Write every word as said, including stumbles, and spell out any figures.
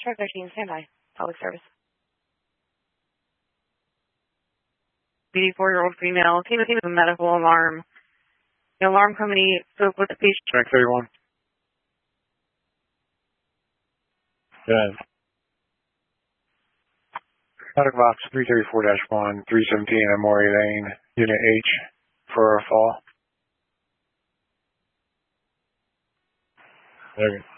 Truck thirteen, standby. Public service. eighty-four-year-old female came with a medical alarm. The alarm company spoke with the patient. Track thirty-one. Good. Medical box three thirty-four dash one, three seventeen Amory Lane, Unit H, for a fall. Okay.